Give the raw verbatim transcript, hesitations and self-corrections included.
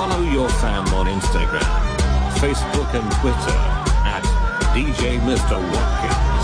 Follow your fam on Instagram, Facebook and Twitter at D J Mister Watkins.